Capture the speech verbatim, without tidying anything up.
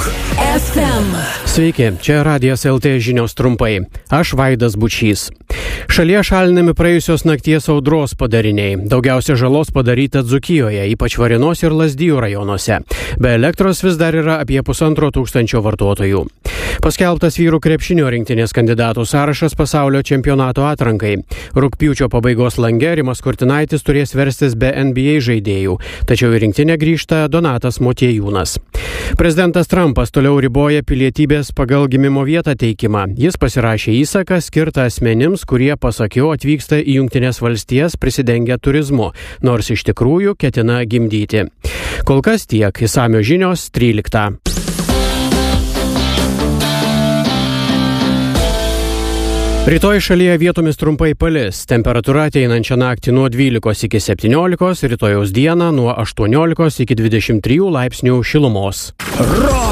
F M. Sveiki, čia Radijas L T žinios trumpai. Aš Vaidas Bučys. Šalyje šalinami praėjusios nakties audros padariniai. Daugiausia žalos padaryta Dzūkijoje, ypač Varėnos ir Lazdijų rajonuose. Be elektros vis dar yra apie pusantro tūkstančio vartotojų. Paskelbtas vyrų krepšinio rinktinės kandidatų sąrašas pasaulio čempionato atrankai. Rugpjūčio pabaigos lange Rimas Kurtinaitis turės verstis be N B A žaidėjų, tačiau į rinktinę grįžta Donatas Motiejūnas. Prezidentas Trumpas toliau riboja pilietybės pagal gimimo vietą teikimą. Jis pasirašė įsaką skirtą asmenims, kurie pasak jo atvyksta į Jungtines valstijas prisidengę turizmu, nors iš tikrųjų ketina gimdyti. Kol kas tiek, išsamios žinios tryliktą. Rytoj šalyje vietomis trumpai palis. Temperatūra ateinančią naktį nuo dvylikos iki septyniolikos, rytojaus dieną nuo aštuoniolikos iki dvidešimt trijų laipsnių šilumos.